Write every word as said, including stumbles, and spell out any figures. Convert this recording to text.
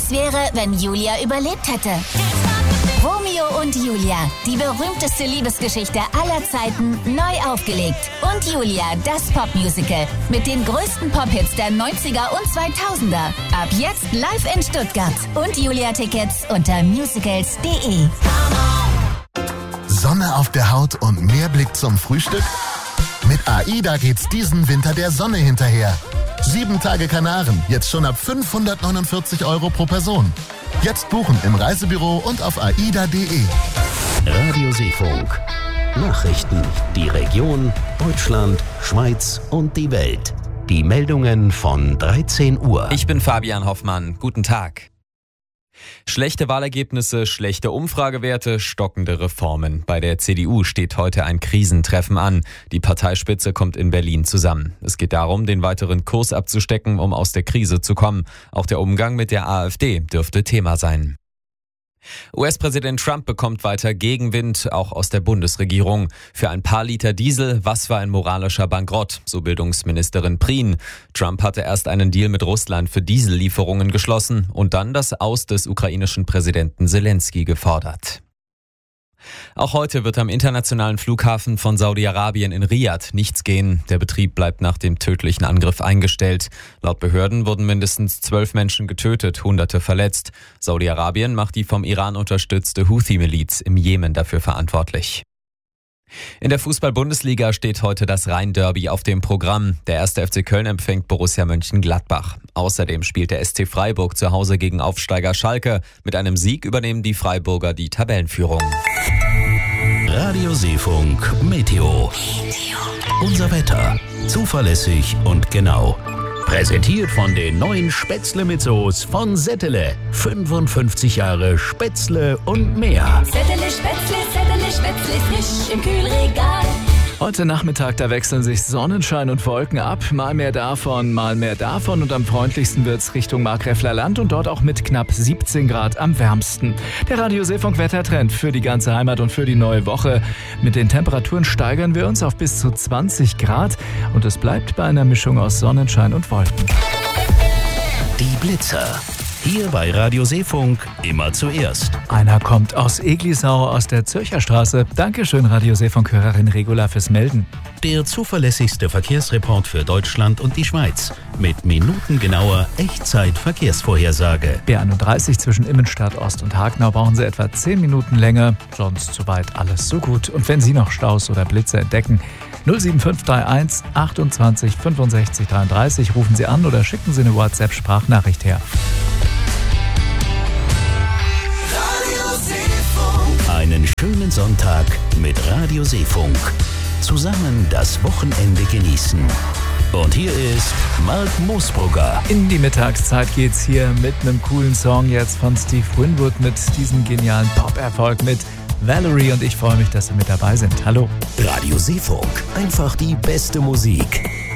Was wäre, wenn Julia überlebt hätte? Romeo und Julia, die berühmteste Liebesgeschichte aller Zeiten, neu aufgelegt. Und Julia, das Popmusical mit den größten Pop-Hits der neunziger und zweitausender. Ab jetzt live in Stuttgart. Und Julia-Tickets unter musicals punkt de. Sonne auf der Haut und mehr Blick zum Frühstück? Mit AIDA geht's diesen Winter der Sonne hinterher. Sieben Tage Kanaren, jetzt schon ab fünfhundertneunundvierzig Euro pro Person. Jetzt buchen im Reisebüro und auf aida punkt de. Radio Seefunk. Nachrichten, die Region, Deutschland, Schweiz und die Welt. Die Meldungen von dreizehn Uhr. Ich bin Fabian Hoffmann. Guten Tag. Schlechte Wahlergebnisse, schlechte Umfragewerte, stockende Reformen. Bei der C D U steht heute ein Krisentreffen an. Die Parteispitze kommt in Berlin zusammen. Es geht darum, den weiteren Kurs abzustecken, um aus der Krise zu kommen. Auch der Umgang mit der AfD dürfte Thema sein. U S-Präsident Trump bekommt weiter Gegenwind, auch aus der Bundesregierung. Für ein paar Liter Diesel, was für ein moralischer Bankrott, so Bildungsministerin Prien. Trump hatte erst einen Deal mit Russland für Diesellieferungen geschlossen und dann das Aus des ukrainischen Präsidenten Zelensky gefordert. Auch heute wird am internationalen Flughafen von Saudi-Arabien in Riyadh nichts gehen. Der Betrieb bleibt nach dem tödlichen Angriff eingestellt. Laut Behörden wurden mindestens zwölf Menschen getötet, Hunderte verletzt. Saudi-Arabien macht die vom Iran unterstützte Houthi-Miliz im Jemen dafür verantwortlich. In der Fußball-Bundesliga steht heute das Rhein-Derby auf dem Programm. Der erste F C Köln empfängt Borussia Mönchengladbach. Außerdem spielt der S C Freiburg zu Hause gegen Aufsteiger Schalke. Mit einem Sieg übernehmen die Freiburger die Tabellenführung. Radio Seefunk Meteo. Unser Wetter. Zuverlässig und genau. Präsentiert von den neuen Spätzle mit Soße von Settele. fünfundfünfzig Jahre Spätzle und mehr. Settele Spätzle, Settele Spätzle, frisch im Kühlregal. Heute Nachmittag, da wechseln sich Sonnenschein und Wolken ab. Mal mehr davon, mal mehr davon. Und am freundlichsten wird's Richtung Markgräfler Land und dort auch mit knapp siebzehn Grad am wärmsten. Der Radio Seefunk Wettertrend für die ganze Heimat und für die neue Woche. Mit den Temperaturen steigern wir uns auf bis zu zwanzig Grad. Und es bleibt bei einer Mischung aus Sonnenschein und Wolken. Die Blitzer. Hier bei Radio Seefunk immer zuerst. Einer kommt aus Eglisau aus der Zürcherstraße. Dankeschön, Radio Seefunk-Hörerin Regula, fürs Melden. Der zuverlässigste Verkehrsreport für Deutschland und die Schweiz. Mit minutengenauer Echtzeit-Verkehrsvorhersage. B einunddreißig zwischen Immenstadt Ost und Hagenau brauchen Sie etwa zehn Minuten länger. Sonst soweit alles so gut. Und wenn Sie noch Staus oder Blitze entdecken, null sieben fünf drei eins achtundzwanzig fünfundsechzig dreiunddreißig rufen Sie an oder schicken Sie eine WhatsApp-Sprachnachricht her. Einen schönen Sonntag mit Radio Seefunk. Zusammen das Wochenende genießen. Und hier ist Mark Moosbrugger. In die Mittagszeit geht's hier mit einem coolen Song jetzt von Steve Winwood mit diesem genialen Pop-Erfolg mit Valerie, und ich freue mich, dass Sie mit dabei sind. Hallo. Radio Seefunk. Einfach die beste Musik.